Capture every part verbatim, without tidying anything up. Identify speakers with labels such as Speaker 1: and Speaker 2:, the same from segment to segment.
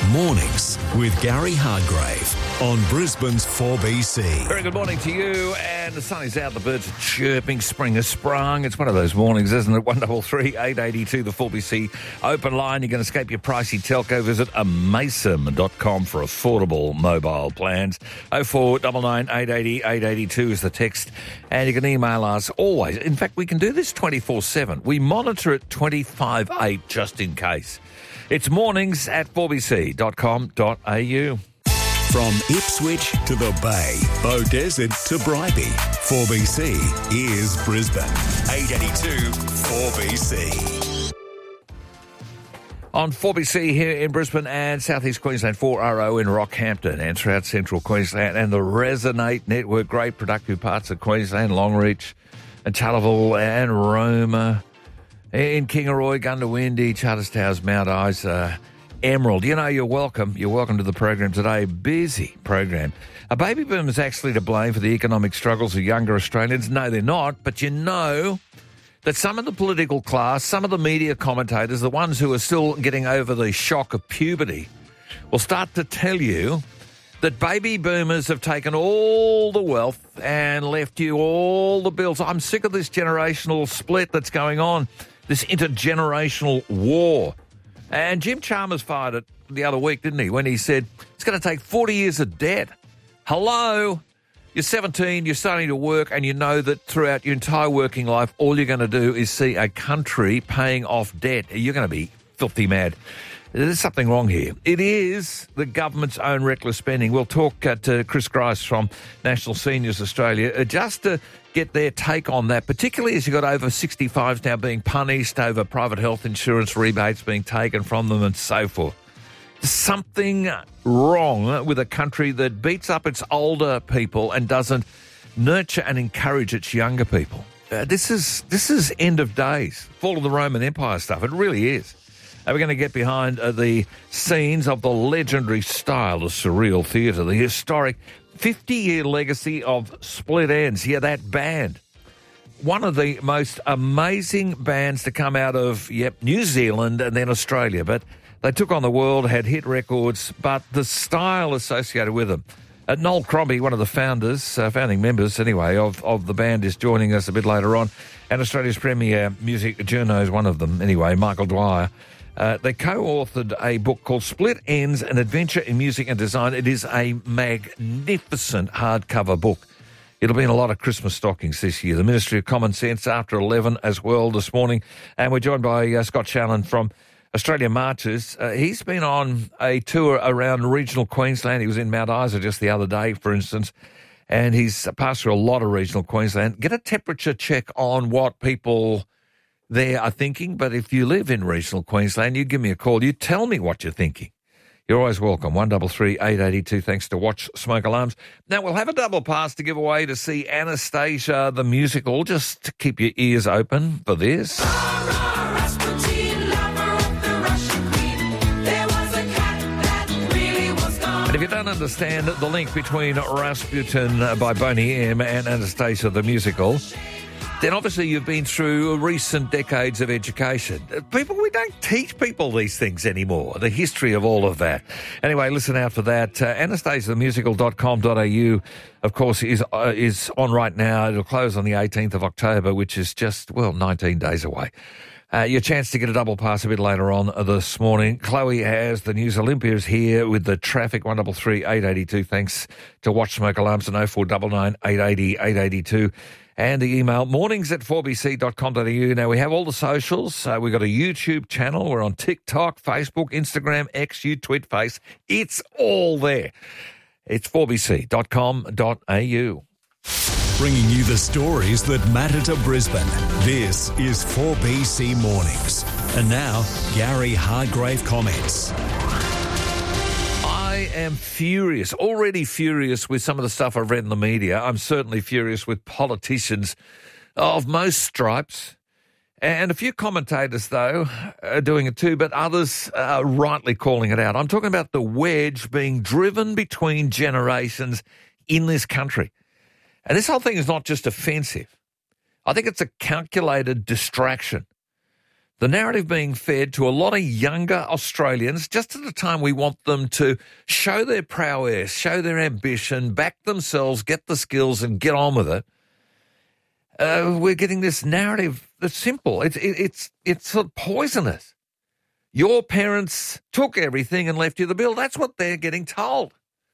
Speaker 1: Mornings with Gary Hardgrave on Brisbane's four B C.
Speaker 2: Very good morning to you, and the sun is out, the birds are chirping, spring has sprung. It's one of those mornings, isn't it? one three three, eight eight two, the four B C open line. You're going to escape your pricey telco. Visit amasum dot com for affordable mobile plans. oh four nine nine, eight eight zero, eight eight two is the text, and you can email us always. In fact, we can do this twenty-four seven. We monitor it twenty-five eight just in case. It's mornings at four b c dot com dot a u.
Speaker 1: From Ipswich to the Bay, Beaudesert to Bribie, four B C is Brisbane. eight eight two four B C.
Speaker 2: On four B C here in Brisbane and South East Queensland, four R O in Rockhampton and throughout Central Queensland, and the Resonate Network, great productive parts of Queensland, Longreach and Tullaville and Roma. In Kingaroy, Gundawindi, Charters Towers, Mount Isa, Emerald. You know, you're welcome. You're welcome to the program today. Busy program. A baby boom is actually to blame for the economic struggles of younger Australians. No, they're not. But you know that some of the political class, some of the media commentators, the ones who are still getting over the shock of puberty, will start to tell you that baby boomers have taken all the wealth and left you all the bills. I'm sick of this generational split that's going on. This intergenerational war. And Jim Chalmers fired it the other week, didn't he, when he said it's going to take forty years of debt. Hello? You're seventeen, you're starting to work, and you know that throughout your entire working life, all you're going to do is see a country paying off debt. You're going to be filthy mad. There's something wrong here. It is the government's own reckless spending. We'll talk uh, to Chris Grice from National Seniors Australia uh, just to get their take on that, particularly as you've got over sixty-fives now being punished over private health insurance rebates being taken from them and so forth. There's something wrong with a country that beats up its older people and doesn't nurture and encourage its younger people. Uh, this is this is end of days, fall of the Roman Empire stuff. It really is. And we're going to get behind uh, the scenes of the legendary style of surreal theatre, the historic fifty-year legacy of Split Enz. Yeah, that band. One of the most amazing bands to come out of, yep, New Zealand and then Australia. But they took on the world, had hit records, but the style associated with them. Uh, Noel Crombie, one of the founders, uh, founding members anyway, of, of the band, is joining us a bit later on. And Australia's premier music journo is one of them anyway, Michael Dwyer. Uh, they co-authored a book called Split Enz, An Adventure in Music and Design. It is a magnificent hardcover book. It'll be in a lot of Christmas stockings this year. The Ministry of Common Sense after eleven as well this morning. And we're joined by uh, Scott Challen from Australia Marches. Uh, he's been on a tour around regional Queensland. He was in Mount Isa just the other day, for instance, and he's passed through a lot of regional Queensland. Get a temperature check on what people there are thinking, but if you live in regional Queensland, you give me a call. You tell me what you're thinking. You're always welcome. one three three, eight eight two, thanks to Watch Smoke Alarms. Now, we'll have a double pass to give away to see Anastasia the musical. Just keep your ears open for this. And if you don't understand the link between Rasputin by Boney M and Anastasia the musical, then obviously you've been through recent decades of education. People, we don't teach people these things anymore, the history of all of that. Anyway, listen out for that. Uh, anastasia the musical dot com dot a u, of course, is uh, is on right now. It'll close on the eighteenth of October, which is just, well, nineteen days away. Uh, your chance to get a double pass a bit later on this morning. Chloe has the news. Olympia's here with the traffic, one three three, eight eight two. Thanks to Watch Smoke Alarms and oh four nine nine, eight eight zero, eight eight two. And the email, mornings at four b c dot com dot a u. Now, we have all the socials. Uh, we've got a YouTube channel. We're on TikTok, Facebook, Instagram, X, you, Twitface. It's all there. It's four b c dot com dot a u.
Speaker 1: Bringing you the stories that matter to Brisbane. This is four B C Mornings. And now, Gary Hardgrave comments.
Speaker 2: I am furious, already furious with some of the stuff I've read in the media. I'm certainly furious with politicians of most stripes. And a few commentators, though, are doing it too, but others are rightly calling it out. I'm talking about the wedge being driven between generations in this country. And this whole thing is not just offensive. I think it's a calculated distraction. The narrative being fed to a lot of younger Australians just at the time we want them to show their prowess, show their ambition, back themselves, get the skills and get on with it. Uh, we're getting this narrative that's simple. It's, it, it's, it's sort of poisonous. Your parents took everything and left you the bill. That's what they're getting told.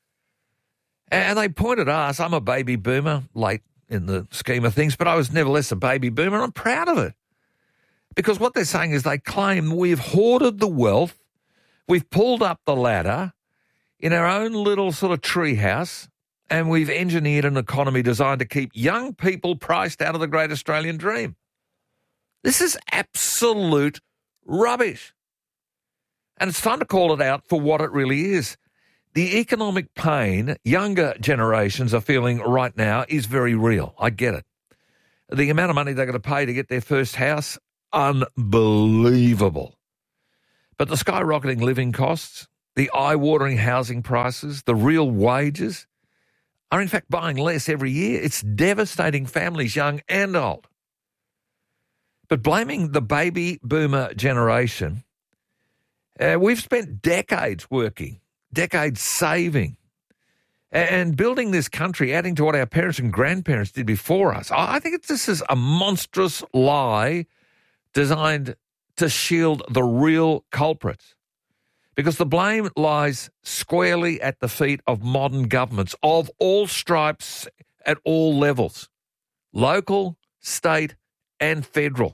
Speaker 2: And they pointed at us. I'm a baby boomer, late in the scheme of things, but I was nevertheless a baby boomer, and I'm proud of it. Because what they're saying is they claim we've hoarded the wealth, we've pulled up the ladder in our own little sort of treehouse, and we've engineered an economy designed to keep young people priced out of the great Australian dream. This is absolute rubbish. And it's time to call it out for what it really is. The economic pain younger generations are feeling right now is very real. I get it. The amount of money they're going to pay to get their first house, unbelievable. But the skyrocketing living costs, the eye-watering housing prices, the real wages are in fact buying less every year. It's devastating families, young and old. But blaming the baby boomer generation, uh, we've spent decades working, decades saving, and building this country, adding to what our parents and grandparents did before us. I think it's, this is a monstrous lie designed to shield the real culprits, because the blame lies squarely at the feet of modern governments of all stripes at all levels, local, state and federal.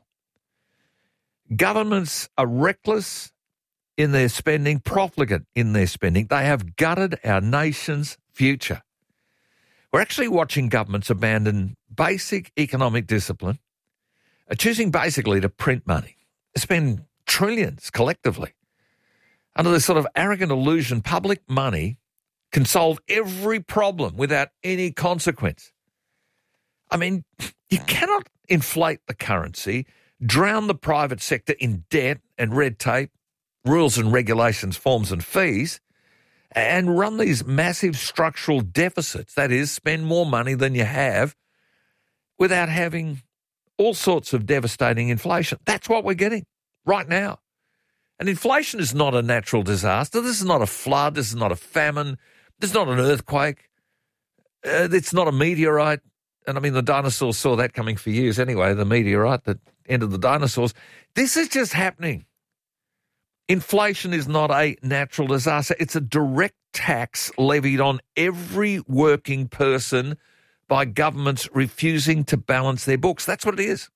Speaker 2: Governments are reckless in their spending, profligate in their spending. They have gutted our nation's future. We're actually watching governments abandon basic economic discipline, choosing basically to print money, spend trillions collectively under this sort of arrogant illusion public money can solve every problem without any consequence. I mean, you cannot inflate the currency, drown the private sector in debt and red tape, rules and regulations, forms and fees, and run these massive structural deficits, that is, spend more money than you have without having all sorts of devastating inflation. That's what we're getting right now. And inflation is not a natural disaster. This is not a flood. This is not a famine. This is not an earthquake. Uh, it's not a meteorite. And I mean, the dinosaurs saw that coming for years anyway, the meteorite that ended the dinosaurs. This is just happening. Inflation is not a natural disaster. It's a direct tax levied on every working person by governments refusing to balance their books. That's what it is.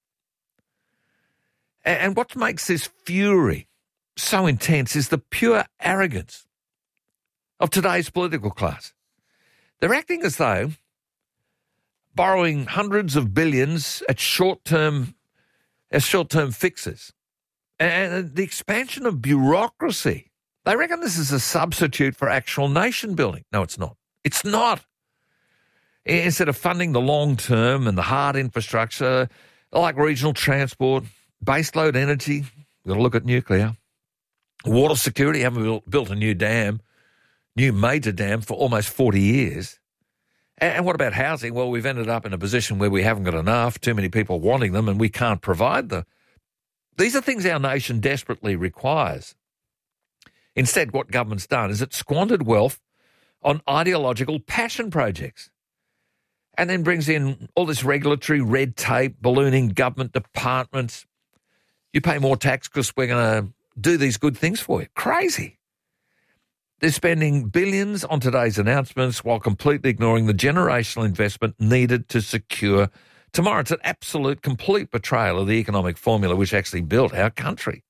Speaker 2: And what makes this fury so intense is the pure arrogance of today's political class. They're acting as though borrowing hundreds of billions at short-term as short-term fixes and the expansion of bureaucracy, they reckon this is a substitute for actual nation building. No, it's not. It's not. Instead of funding the long-term and the hard infrastructure like regional transport, baseload energy, we've got to look at nuclear, water security, haven't built a new dam, new major dam for almost forty years. And what about housing? Well, we've ended up in a position where we haven't got enough, too many people wanting them, and we can't provide them. These are things our nation desperately requires. Instead, what government's done is it squandered wealth on ideological passion projects and then brings in all this regulatory red tape, ballooning government departments. You pay more tax because we're going to do these good things for you. Crazy. They're spending billions on today's announcements while completely ignoring the generational investment needed to secure tomorrow. It's an absolute, complete betrayal of the economic formula which actually built our country.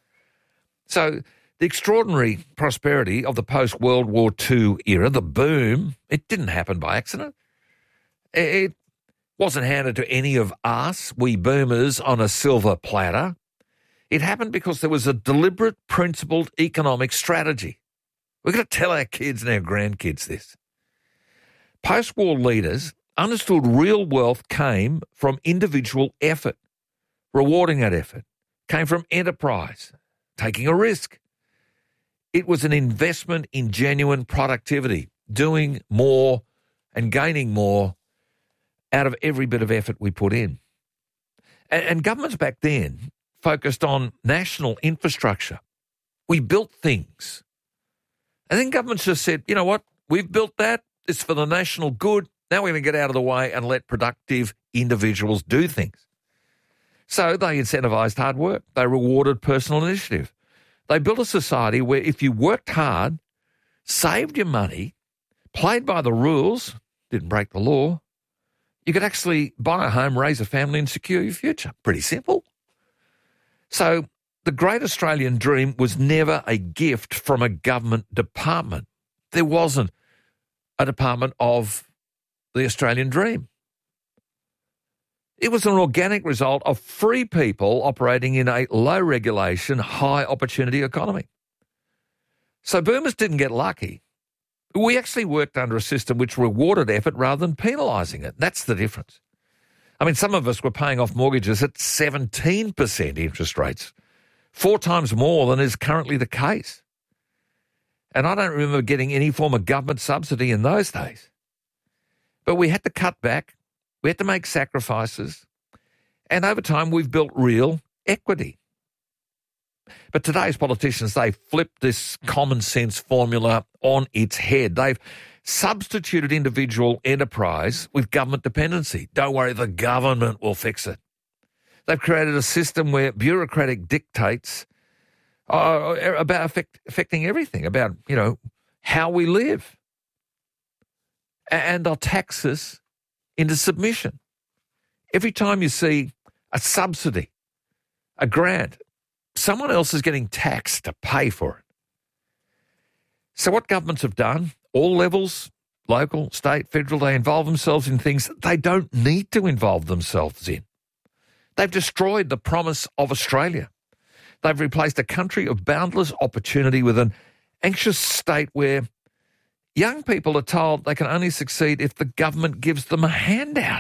Speaker 2: So the extraordinary prosperity of the post-World War Two era, the boom, it didn't happen by accident. It wasn't handed to any of us, we boomers, on a silver platter. It happened because there was a deliberate, principled economic strategy. We've got to tell our kids and our grandkids this. Post-war leaders understood real wealth came from individual effort, rewarding that effort, came from enterprise, taking a risk. It was an investment in genuine productivity, doing more and gaining more out of every bit of effort we put in. And, and governments back then focused on national infrastructure. We built things. And then governments just said, you know what, we've built that. It's for the national good. Now we're going to get out of the way and let productive individuals do things. So they incentivised hard work. They rewarded personal initiative. They built a society where if you worked hard, saved your money, played by the rules, didn't break the law, you could actually buy a home, raise a family and secure your future. Pretty simple. So the great Australian dream was never a gift from a government department. There wasn't a department of the Australian dream. It was an organic result of free people operating in a low-regulation, high-opportunity economy. So boomers didn't get lucky. We actually worked under a system which rewarded effort rather than penalising it. That's the difference. I mean, some of us were paying off mortgages at seventeen percent interest rates, four times more than is currently the case. And I don't remember getting any form of government subsidy in those days. But we had to cut back. We had to make sacrifices. And over time, we've built real equity. But today's politicians, they flipped this common sense formula on its head. They've substituted individual enterprise with government dependency. Don't worry, the government will fix it. They've created a system where bureaucratic dictates are about affect, affecting everything, about, you know, how we live. And they'll tax us into submission. Every time you see a subsidy, a grant, someone else is getting taxed to pay for it. So what governments have done, all levels, local, state, federal, they involve themselves in things they don't need to involve themselves in. They've destroyed the promise of Australia. They've replaced a country of boundless opportunity with an anxious state where young people are told they can only succeed if the government gives them a handout.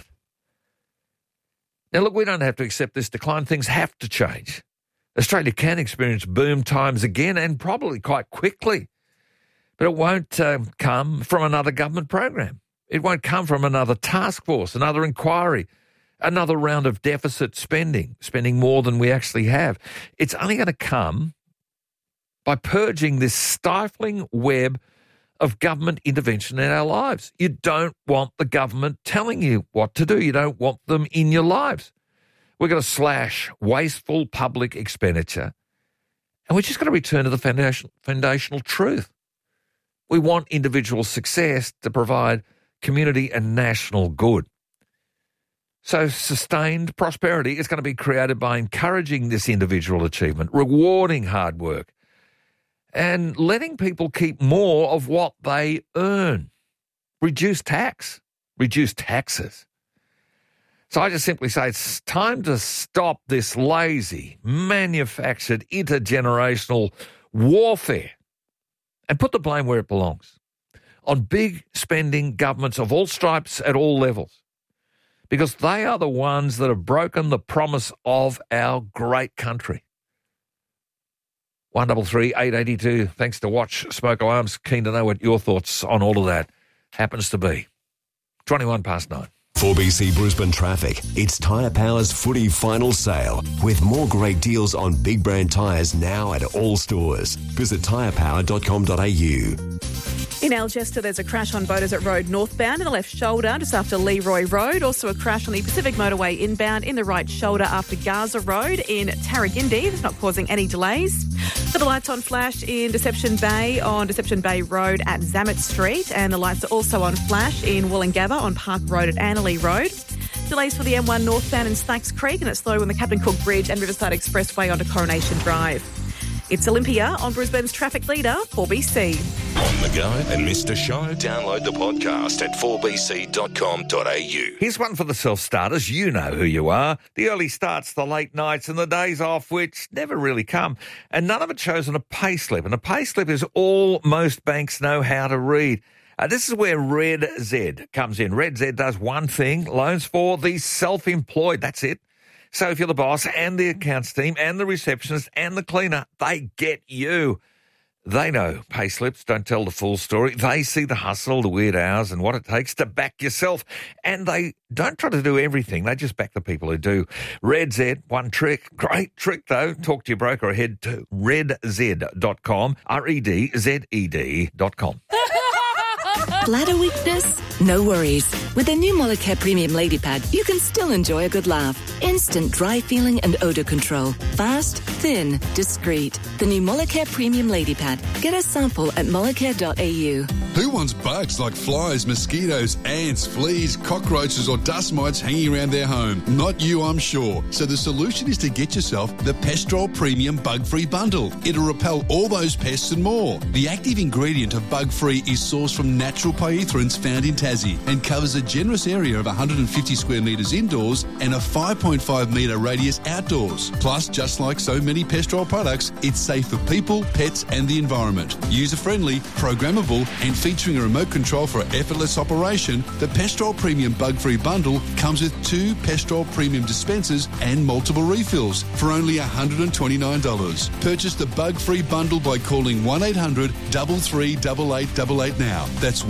Speaker 2: Now, look, we don't have to accept this decline. Things have to change. Australia can experience boom times again, and probably quite quickly. But it won't uh, come from another government program. It won't come from another task force, another inquiry, another round of deficit spending, spending more than we actually have. It's only going to come by purging this stifling web of government intervention in our lives. You don't want the government telling you what to do. You don't want them in your lives. We're going to slash wasteful public expenditure, and we're just going to return to the foundation, foundational truth. We want individual success to provide community and national good. So sustained prosperity is going to be created by encouraging this individual achievement, rewarding hard work, and letting people keep more of what they earn. Reduce tax, reduce taxes. So I just simply say it's time to stop this lazy, manufactured, intergenerational warfare and put the blame where it belongs, on big spending governments of all stripes at all levels, because they are the ones that have broken the promise of our great country. one double three eight eight two. Thanks to Watch Smoke Alarms. Keen to know what your thoughts on all of that happens to be. twenty-one past nine.
Speaker 1: four B C Brisbane traffic. It's Tyre Power's footy final sale with more great deals on big brand tyres now at all stores. Visit tyre power dot com dot a u.
Speaker 3: In Algester, there's a crash on Beaudesert Road northbound in the left shoulder just after Leroy Road. Also a crash on the Pacific Motorway inbound in the right shoulder after Gaza Road in Tarragindi. That's not causing any delays. So the lights on flash in Deception Bay on Deception Bay Road at Zamet Street, and the lights are also on flash in Wollongabba on Park Road at Annerley Road. Delays for the M one northbound in Snacks Creek, and it's slow on the Captain Cook Bridge and Riverside Expressway onto Coronation Drive. It's Olympia on Brisbane's traffic leader, four B C.
Speaker 1: On the go and missed a show? Download the podcast at four b c dot com dot a u.
Speaker 2: Here's one for the self-starters. You know who you are. The early starts, the late nights, and the days off, which never really come. And none of it shows on a pay slip. And a pay slip is all most banks know how to read. Uh, this is where Red Z comes in. Red Z does one thing, loans for the self-employed. That's it. So if you're the boss and the accounts team and the receptionist and the cleaner, they get you. They know pay slips don't tell the full story. They see the hustle, the weird hours and what it takes to back yourself. And they don't try to do everything. They just back the people who do. Red Z, one trick. Great trick, though. Talk to your broker or head to red z dot com, R E D Z E D dot com.
Speaker 4: Bladder weakness? No worries. With the new Molicare Premium Lady Pad, you can still enjoy a good laugh. Instant dry feeling and odour control. Fast, thin, discreet. The new Molicare Premium Lady Pad. Get a sample at molicare dot a u.
Speaker 5: Who wants bugs like flies, mosquitoes, ants, fleas, cockroaches or dust mites hanging around their home? Not you, I'm sure. So the solution is to get yourself the Pestrol Premium Bug-Free Bundle. It'll repel all those pests and more. The active ingredient of Bug-Free is sourced from natural pyrethroids found in Tassie and covers a generous area of one hundred fifty square metres indoors and a five point five metre radius outdoors. Plus, just like so many Pestrol products, it's safe for people, pets and the environment. User-friendly, programmable and featuring a remote control for effortless operation, the Pestrol Premium Bug-Free Bundle comes with two Pestrol Premium dispensers and multiple refills for only one hundred twenty-nine dollars. Purchase the Bug-Free Bundle by calling one eight hundred, three three eight eight eight eight now. That's